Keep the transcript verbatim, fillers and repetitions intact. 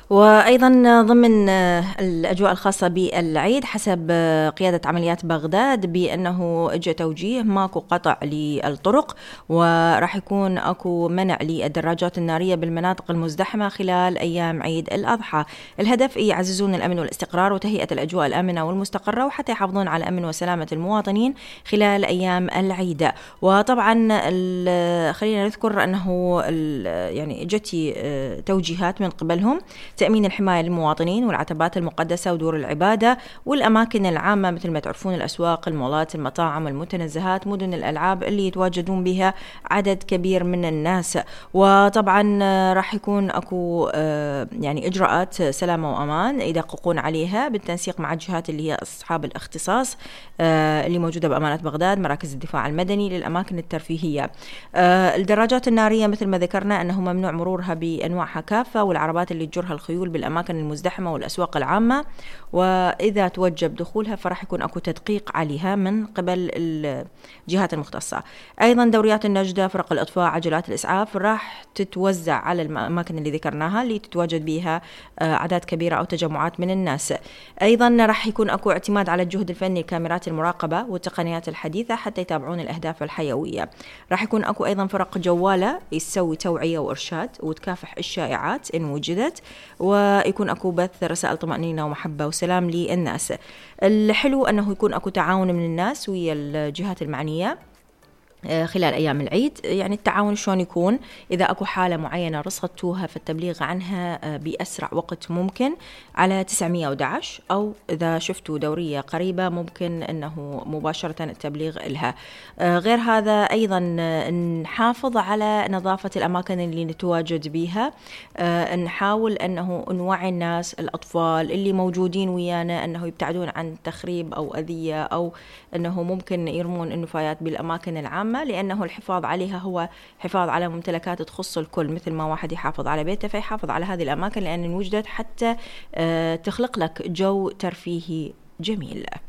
وأيضا ضمن الأجواء الخاصة بالعيد حسب قيادة عمليات بغداد بأنه جاء توجيه ماكو قطع للطرق، وراح يكون أكو منع للدراجات النارية بالمناطق المزدحمة خلال أيام عيد الأضحى. الهدف يعززون الأمن والاستقرار وتهيئة الأجواء الآمنة والمستقرة، وحتى يحافظون على أمن وسلامة المواطنين خلال أيام العيد. وطبعا خلينا نذكر أنه يعني جتي توجيهات من قبلهم تأمين الحماية للمواطنين والعتبات المقدسة ودور العبادة والأماكن العامة مثل ما تعرفون الأسواق، المولات، المطاعم، المتنزهات، مدن الألعاب اللي يتواجدون بها عدد كبير من الناس. وطبعا راح يكون أكو يعني إجراءات سلامة وأمان يدققون عليها بالتنسيق مع الجهات اللي هي أصحاب الاختصاص اللي موجودة بأمانة بغداد، مراكز الدفاع المدني للأماكن الترفيهية. الدراجات النارية مثل ما ذكرنا أنه ممنوع مرورها بأنواعها كافة، والعربات اللي تجرها الخيول بالأماكن المزدحمة والأسواق العامة، وإذا توجب دخولها فراح يكون أكو تدقيق عليها من قبل الجهات المختصة. أيضا دوريات النجدة، فرق الإطفاء، عجلات الإسعاف راح تتوزع على الأماكن اللي ذكرناها اللي تتواجد بها أعداد كبيرة أو تجمعات من الناس. أيضا راح يكون أكو اعتماد على الجهد الفني، كاميرات المراقبة والتقنيات الحديثة حتى يتابعون الأهداف الحيوية. راح يكون أكو أيضا فرق جوالة يسوي توعية وإرشاد وتكافح الشائعات إن وجدت، ويكون أكو بث رسائل طمأنينة ومحبة وسلام للناس. الحلو أنه يكون أكو تعاون من الناس ويا الجهات المعنية خلال أيام العيد. يعني التعاون شلون يكون؟ إذا أكو حالة معينة رصدتوها فالتبليغ عنها بأسرع وقت ممكن على تسعمية وأحد عشر، أو إذا شفتوا دورية قريبة ممكن أنه مباشرة التبليغ لها. غير هذا أيضا نحافظ على نظافة الأماكن اللي نتواجد بها، نحاول أنه نوعي الناس الأطفال اللي موجودين ويانا أنه يبتعدون عن تخريب أو أذية، أو أنه ممكن يرمون النفايات بالأماكن العامة، لأنه الحفاظ عليها هو حفاظ على ممتلكات تخص الكل. مثل ما واحد يحافظ على بيته فيحافظ على هذه الأماكن، لأن وجدت حتى تخلق لك جو ترفيهي جميل.